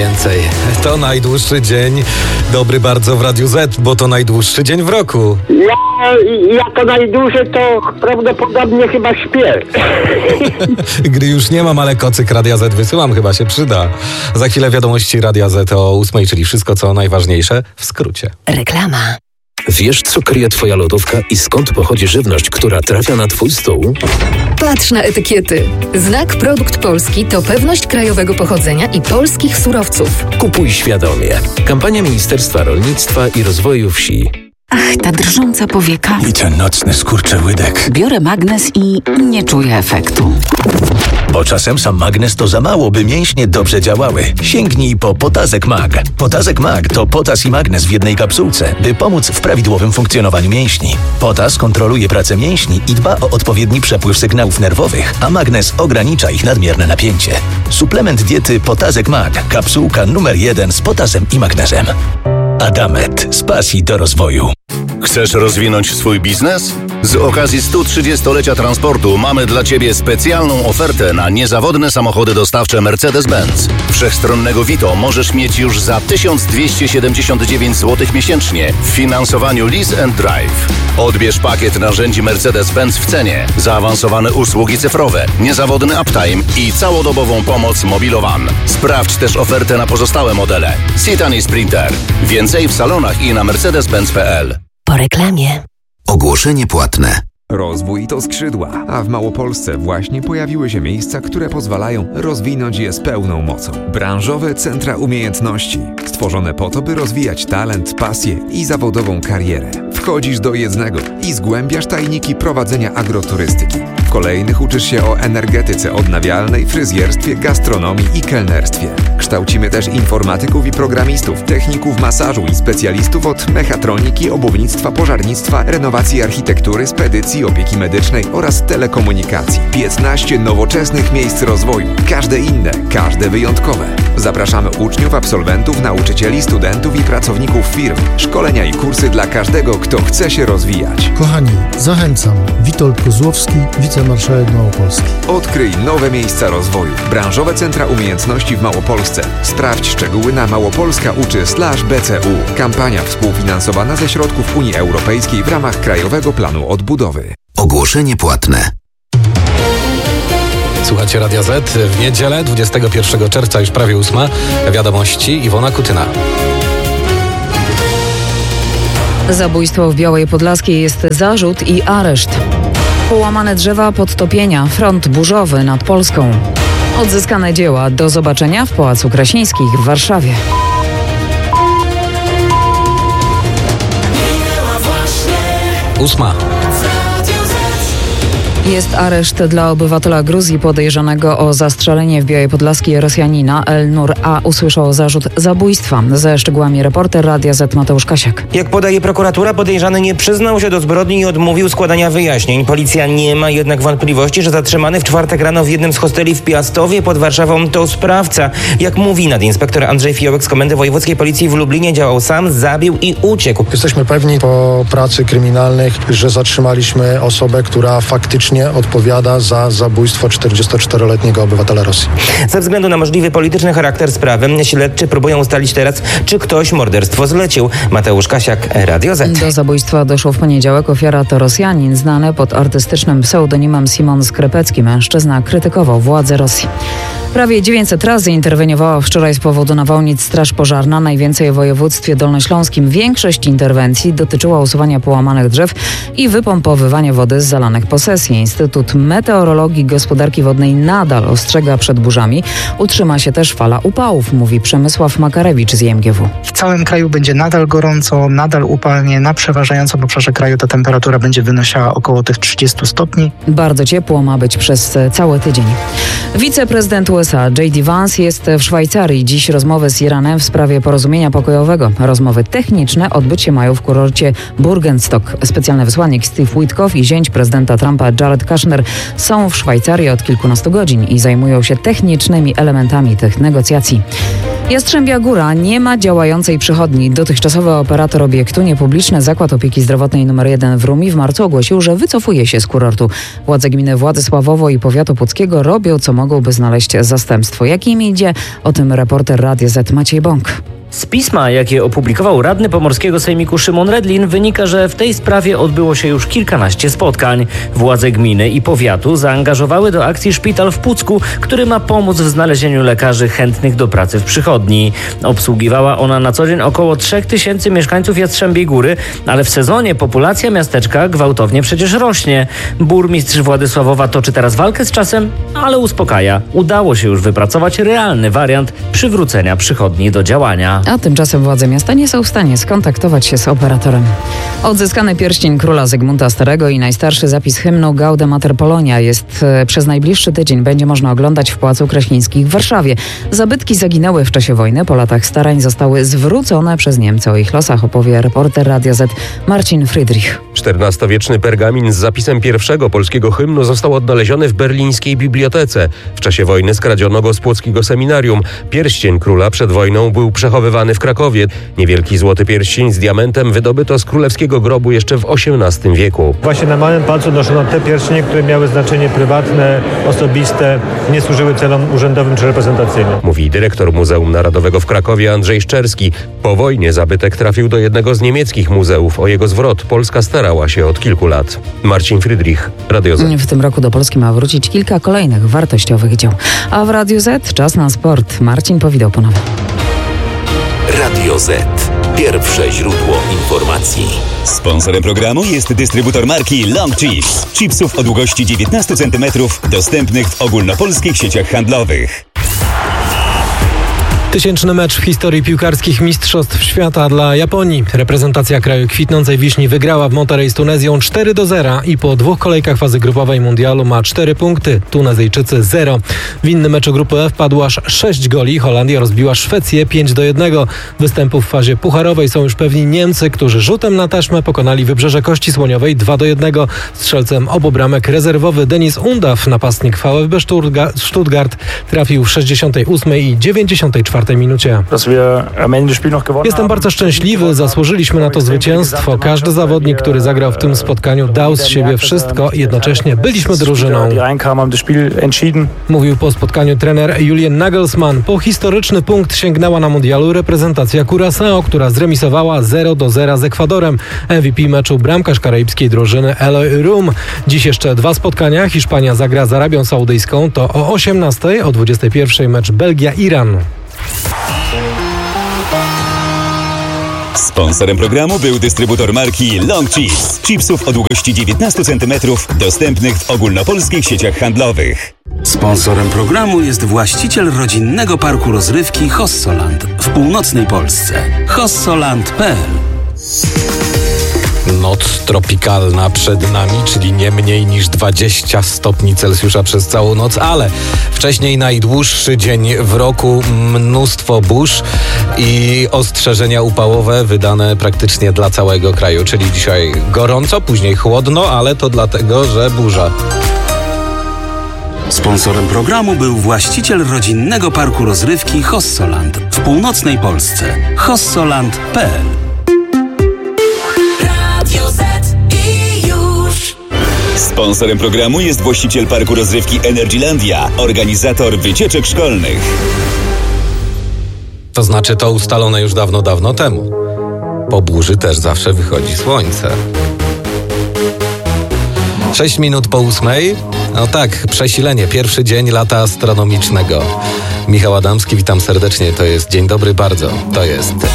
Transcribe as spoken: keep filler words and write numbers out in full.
więcej. To najdłuższy dzień dobry bardzo w Radiu Z, bo to najdłuższy dzień w roku. Ja, ja to najdłużej to prawdopodobnie chyba śpię. Gdy już nie mam, ale kocyk Radia Z wysyłam, chyba się przyda. Za chwilę wiadomości Radia Z o ósmej, czyli wszystko co najważniejsze w skrócie. Reklama. Wiesz, co kryje twoja lodówka i skąd pochodzi żywność, która trafia na twój stół? Patrz na etykiety. Znak Produkt Polski to pewność krajowego pochodzenia i polskich surowców. Kupuj świadomie. Kampania Ministerstwa Rolnictwa i Rozwoju Wsi. Ach, ta drżąca powieka. I ten nocny skurczy łydek. Biorę magnes i nie czuję efektu. Bo czasem sam magnes to za mało, by mięśnie dobrze działały. Sięgnij po Potazek Mag. Potazek Mag to potas i magnes w jednej kapsułce, by pomóc w prawidłowym funkcjonowaniu mięśni. Potas kontroluje pracę mięśni i dba o odpowiedni przepływ sygnałów nerwowych, a magnes ogranicza ich nadmierne napięcie. Suplement diety Potazek Mag. Kapsułka numer jeden z potasem i magnezem. Adamet. Z pasji do rozwoju. Chcesz rozwinąć swój biznes? Z okazji stu trzydziestolecia transportu mamy dla Ciebie specjalną ofertę na niezawodne samochody dostawcze Mercedes-Benz. Wszechstronnego Vito możesz mieć już za tysiąc dwieście siedemdziesiąt dziewięć złotych miesięcznie w finansowaniu Lease and Drive. Odbierz pakiet narzędzi Mercedes-Benz w cenie, zaawansowane usługi cyfrowe, niezawodny uptime i całodobową pomoc Mobilowan. Sprawdź też ofertę na pozostałe modele. Citan i Sprinter. Więcej w salonach i na mercedes benz kropka p l. Po reklamie. Ogłoszenie płatne. Rozwój to skrzydła, a w Małopolsce właśnie pojawiły się miejsca, które pozwalają rozwinąć je z pełną mocą. Branżowe centra umiejętności, stworzone po to, by rozwijać talent, pasję i zawodową karierę. Wchodzisz do jednego i zgłębiasz tajniki prowadzenia agroturystyki. W kolejnych uczysz się o energetyce odnawialnej, fryzjerstwie, gastronomii i kelnerstwie. Kształcimy też informatyków i programistów, techników masażu i specjalistów od mechatroniki, obuwnictwa, pożarnictwa, renowacji architektury, spedycji, opieki medycznej oraz telekomunikacji. piętnaście nowoczesnych miejsc rozwoju. Każde inne, każde wyjątkowe. Zapraszamy uczniów, absolwentów, nauczycieli, studentów i pracowników firm. Szkolenia i kursy dla każdego, kto chce się rozwijać. Kochani, zachęcam. Witold Kozłowski, wicemarszałek Małopolski. Odkryj nowe miejsca rozwoju. Branżowe centra umiejętności w Małopolsce. Sprawdź szczegóły na małopolska uczy slash b c u. Kampania współfinansowana ze środków Unii Europejskiej w ramach Krajowego Planu Odbudowy. Ogłoszenie płatne. Słuchacie Radia Z w niedzielę, dwudziestego pierwszego czerwca, już prawie ósma. Wiadomości Iwona Kutyna. Zabójstwo w Białej Podlaskiej jest zarzut i areszt. Połamane drzewa podtopienia, front burzowy nad Polską. Odzyskane dzieła do zobaczenia w Pałacu Krasińskich w Warszawie. Ósma. Jest areszt dla obywatela Gruzji podejrzanego o zastrzelenie w Białej Podlaskiej Rosjanina. El-Nur A. usłyszał zarzut zabójstwa. Ze szczegółami reporter Radia Z Mateusz Kasiak. Jak podaje prokuratura, podejrzany nie przyznał się do zbrodni i odmówił składania wyjaśnień. Policja nie ma jednak wątpliwości, że zatrzymany w czwartek rano w jednym z hosteli w Piastowie pod Warszawą to sprawca. Jak mówi nadinspektor Andrzej Fiołek z Komendy Wojewódzkiej Policji w Lublinie, działał sam, zabił i uciekł. Jesteśmy pewni po pracy kryminalnych, że zatrzymaliśmy osobę, która faktycznie odpowiada za zabójstwo czterdziestoczteroletniego obywatela Rosji. Ze względu na możliwy polityczny charakter sprawy, śledczy próbują ustalić teraz, czy ktoś morderstwo zlecił. Mateusz Kasiak, Radio Z. Do zabójstwa doszło w poniedziałek. Ofiara to Rosjanin, znany pod artystycznym pseudonimem Simon Skrypecki. Mężczyzna krytykował władze Rosji. Prawie dziewięćset razy interweniowała wczoraj z powodu nawałnic Straż Pożarna, najwięcej w województwie dolnośląskim. Większość interwencji dotyczyła usuwania połamanych drzew i wypompowywania wody z zalanych posesji. Instytut Meteorologii i Gospodarki Wodnej nadal ostrzega przed burzami. Utrzyma się też fala upałów, mówi Przemysław Makarewicz z I M G W. W całym kraju będzie nadal gorąco, nadal upalnie. Na przeważającym obszarze kraju ta temperatura będzie wynosiła około tych trzydziestu stopni. Bardzo ciepło ma być przez cały tydzień. Wiceprezydent U S A J D Vance jest w Szwajcarii. Dziś rozmowy z Iranem w sprawie porozumienia pokojowego. Rozmowy techniczne odbyć się mają w kurorcie Burgenstock. Specjalny wysłannik Steve Witkoff i zięć prezydenta Trumpa Jared Kushner są w Szwajcarii od kilkunastu godzin i zajmują się technicznymi elementami tych negocjacji. Jastrzębia Góra nie ma działającej przychodni. Dotychczasowy operator obiektu, niepubliczny Zakład Opieki Zdrowotnej nr jeden w Rumi w marcu ogłosił, że wycofuje się z kurortu. Władze gminy Władysławowo i powiatu puckiego robią co mogą, by znaleźć zastępstwo. Jak im idzie? O tym reporter Radia Z Maciej Bąk. Z pisma, jakie opublikował radny pomorskiego sejmiku Szymon Redlin, wynika, że w tej sprawie odbyło się już kilkanaście spotkań. Władze gminy i powiatu zaangażowały do akcji szpital w Pucku, który ma pomóc w znalezieniu lekarzy chętnych do pracy w przychodni. Obsługiwała ona na co dzień około trzech tysięcy mieszkańców Jastrzębiej Góry, ale w sezonie populacja miasteczka gwałtownie przecież rośnie. Burmistrz Władysławowa toczy teraz walkę z czasem, ale uspokaja. Udało się już wypracować realny wariant przywrócenia przychodni do działania. A tymczasem władze miasta nie są w stanie skontaktować się z operatorem. Odzyskany pierścień króla Zygmunta Starego i najstarszy zapis hymnu Gaude Mater Polonia jest e, przez najbliższy tydzień będzie można oglądać w Pałacu Kraśnińskich w Warszawie. Zabytki zaginęły w czasie wojny. Po latach starań zostały zwrócone przez Niemcy. O ich losach opowie reporter Radia Z Marcin Friedrich. czternastowieczny pergamin z zapisem pierwszego polskiego hymnu został odnaleziony w berlińskiej bibliotece. W czasie wojny skradziono go z płockiego seminarium. Pierścień króla przed wojną był przechowywany w Krakowie. Niewielki złoty pierścień z diamentem wydobyto z królewskiego grobu jeszcze w osiemnastym wieku. Właśnie na małym palcu noszono te pierścienie, które miały znaczenie prywatne, osobiste, nie służyły celom urzędowym czy reprezentacyjnym. Mówi dyrektor Muzeum Narodowego w Krakowie Andrzej Szczerski. Po wojnie zabytek trafił do jednego z niemieckich muzeów. O jego zwrot Polska starała się od kilku lat. Marcin Friedrich, Radio Z. W tym roku do Polski ma wrócić kilka kolejnych wartościowych dzieł. A w Radiu Z czas na sport. Marcin Powideł ponownie. Radio Z. Pierwsze źródło informacji. Sponsorem programu jest dystrybutor marki Long Chips. Chipsów o długości dziewiętnaście centymetrów, dostępnych w ogólnopolskich sieciach handlowych. Tysięczny mecz w historii piłkarskich Mistrzostw Świata dla Japonii. Reprezentacja kraju kwitnącej wiśni wygrała w Monterey z Tunezją cztery do zera i po dwóch kolejkach fazy grupowej mundialu ma cztery punkty. Tunezyjczycy zero. W innym meczu grupy F padło aż sześć goli. Holandia rozbiła Szwecję pięć do jednego. Występów w fazie pucharowej są już pewni Niemcy, którzy rzutem na taśmę pokonali Wybrzeże Kości Słoniowej dwa do jednego. Strzelcem obu bramek rezerwowy Denis Undaw, napastnik V f B Stuttgart, trafił w sześćdziesiątej ósmej i dziewięćdziesiątej czwartej minucie. Jestem bardzo szczęśliwy, zasłużyliśmy na to zwycięstwo. Każdy zawodnik, który zagrał w tym spotkaniu, dał z siebie wszystko i jednocześnie byliśmy drużyną. Mówił po spotkaniu trener Julian Nagelsmann. Po historyczny punkt sięgnęła na mundialu reprezentacja Curaçao, która zremisowała zero do zera z Ekwadorem. M V P meczu bramkarz karaibskiej drużyny Eloy Rum. Dziś jeszcze dwa spotkania. Hiszpania zagra z Arabią Saudyjską. To o osiemnastej, o dwudziestej pierwszej mecz Belgia-Iran. Sponsorem programu był dystrybutor marki Long Chips. Chipsów o długości dziewiętnaście centymetrów, dostępnych w ogólnopolskich sieciach handlowych. Sponsorem programu jest właściciel rodzinnego parku rozrywki Hossoland w północnej Polsce. hossoland kropka p l. Noc tropikalna przed nami, czyli nie mniej niż dwadzieścia stopni Celsjusza przez całą noc, ale wcześniej najdłuższy dzień w roku, mnóstwo burz i ostrzeżenia upałowe wydane praktycznie dla całego kraju, czyli dzisiaj gorąco, później chłodno, ale to dlatego, że burza. Sponsorem programu był właściciel rodzinnego parku rozrywki Hossoland w północnej Polsce. hossoland kropka p l. Sponsorem programu jest właściciel parku rozrywki Energylandia, organizator wycieczek szkolnych. To znaczy to ustalone już dawno, dawno temu. Po burzy też zawsze wychodzi słońce. Sześć minut po ósmej. No tak, przesilenie. Pierwszy dzień lata astronomicznego. Michał Adamski, witam serdecznie. To jest Dzień Dobry Bardzo. To jest